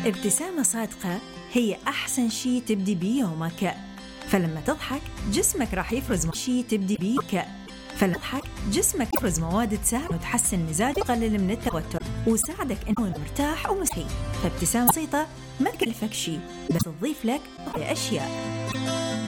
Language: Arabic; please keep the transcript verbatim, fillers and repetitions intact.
ابتسامة صادقة هي أحسن شي تبدي بيه يومك. فلما تضحك جسمك راح يفرز شي تبدي بيه. فلما تضحك جسمك يفرز مواد تساعد وتحسن مزاجك وتقلل من التوتر وساعدك إنه مرتاح ومسحي. فابتسامة بسيطة ما تكلفك شي بس تضيف لك أشياء.